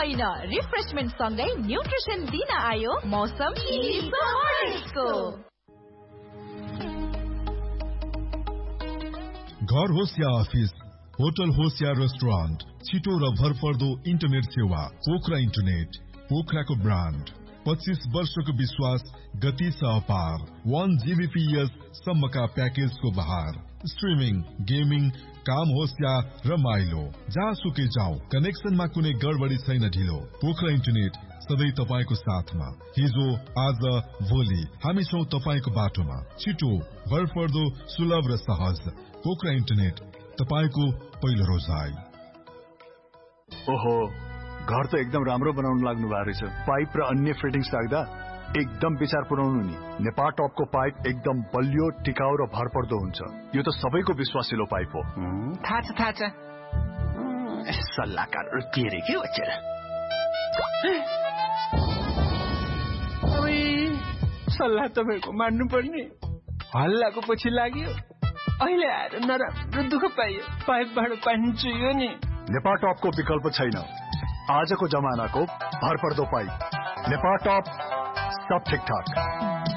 होइन, रिफ्रेशमेन्ट सँगै न्युट्रिसन दिन आयो मौसम को। घर होस् या अफिस, होटल होस् या रेस्टुरेन्ट, छिटो र भरपर्दो इन्टरनेट सेवा पोखरा इन्टरनेट, पोखराको ब्रान्ड। 25 वर्षको विश्वास, गति छ अपार। 1 Gbps सम्मका प्याकेजको बहार। स्ट्रिमिङ, गेमिङ, काम होस् या रमाइलो, जहाँसुकै जाऊ, कनेक्सनमा कुनै गडबडी छैन ढिलो। पोखरा इन्टरनेट सधैँ तपाईको साथमा। हिजो, आज, भोलि हामी छौं तपाईको बाटोमा। छिटो, भरपर्दो, सुलभ र सहज। पोखरा इन्टरनेट, तपाईको पहिलो रोजाइ। ओहो, घर त एकदम राम्रो बनाउन लाग्नु भएको रहेछ। पाइप र अन्य फिटिङ्स राख्दा एकदम विचार पुर्याउनु नि। नेपाल टपको पाइप एकदम बलियो, टिकाउ र भरपर्दो हुन्छ। यो त सबैको विश्वासिलो पाइप हो। थाहा छ। सल्लाहकार के रे के बच्चा? सल्लाह तपाईको मान्नु पर्ने। हल्लाको पछि लाग्यो, अहिले आएर नराम्रो दुःख पाइयो। पाइपबाट पानी चुइयो नि। नेपाल टपको विकल्प छैन। आजको जमानाको भरपर्दो पाइप नेपाल टप, सब ठिकठाक।